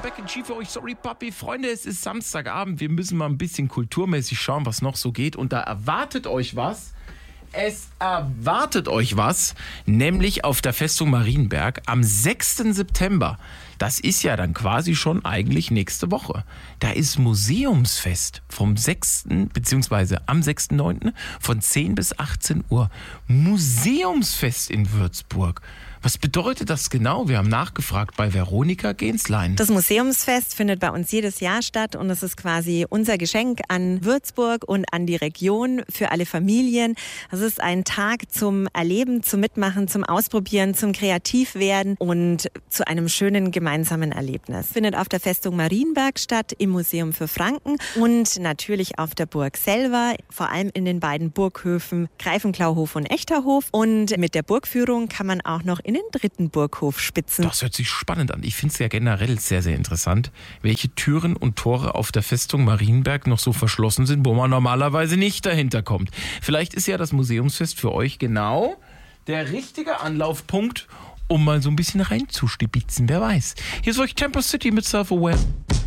Beck and G für euch. Sorry, Papi. Freunde, es ist Samstagabend. Wir müssen mal ein bisschen kulturmäßig schauen, was noch so geht. Und da erwartet euch was. Es erwartet euch was, nämlich auf der Festung Marienberg am 6. September. Das ist ja dann quasi schon eigentlich nächste Woche. Da ist Museumsfest vom 6. bzw. am 6.9. von 10 bis 18 Uhr. Museumsfest in Würzburg. Was bedeutet das genau? Wir haben nachgefragt bei Veronika Genslein. Das Museumsfest findet bei uns jedes Jahr statt und es ist quasi unser Geschenk an Würzburg und an die Region für alle Familien. Es ist ein Tag zum Erleben, zum Mitmachen, zum Ausprobieren, zum Kreativwerden und zu einem schönen gemeinsamen Erlebnis. Findet auf der Festung Marienberg statt, im Museum für Franken und natürlich auf der Burg selber, vor allem in den beiden Burghöfen Greifenklauhof und Echterhof. Und mit der Burgführung kann man auch noch in den dritten Burghof spitzen. Das hört sich spannend an. Ich finde es ja generell sehr, sehr interessant, welche Türen und Tore auf der Festung Marienberg noch so verschlossen sind, wo man normalerweise nicht dahinter kommt. Vielleicht ist ja das Museumsfest für euch genau der richtige Anlaufpunkt, um mal so ein bisschen reinzustibitzen. Wer weiß. Hier ist euch Tempo City mit Self-Aware.